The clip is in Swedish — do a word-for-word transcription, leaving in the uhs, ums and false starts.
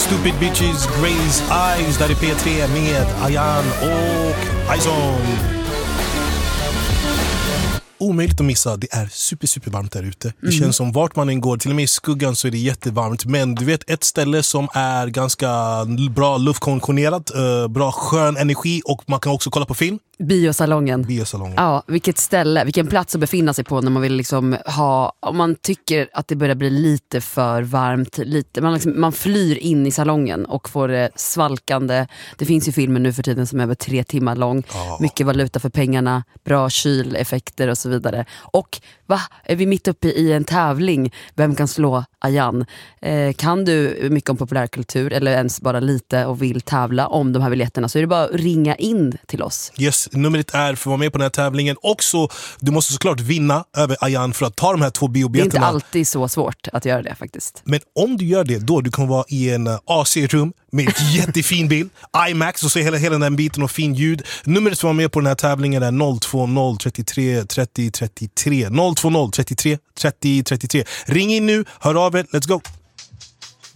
Stupid Bitches, Grey's Eyes. Där är P tre med Ayan och Aizon. Omöjligt att missa, det är super super varmt där ute. Det mm. känns som vart man än går, till och med i skuggan så är det jättevarmt. Men du vet, ett ställe som är ganska bra luftkonditionerat, uh, bra skön energi, och man kan också kolla på film. Biosalongen. Biosalongen. Ja, vilket ställe, vilken plats att befinna sig på när man vill liksom ha, om man tycker att det börjar bli lite för varmt, lite, man, liksom, man flyr in i salongen och får det svalkande. Det finns ju filmer nu för tiden som är över tre timmar lång. Oh. Mycket valuta för pengarna, bra kyleffekter och så vidare. Och va, är vi mitt uppe i en tävling? Vem kan slå Ayan? Eh, kan du mycket om populärkultur eller ens bara lite och vill tävla om de här biljetterna, så är det bara att ringa in till oss. Yes, numret är för att vara med på den här tävlingen. Också, du måste såklart vinna över Ayan för att ta de här två biobiljetterna. Det är inte alltid så svårt att göra det faktiskt. Men om du gör det, då du kan vara i en A C-rum med ett jättefin bild, IMAX, och så hela, hela den biten och fin ljud. Numret som var med på den här tävlingen är noll två noll trettiotre trettio trettiotre. noll två noll trettiotre trettio trettiotre. Ring in nu, hör av er, let's go!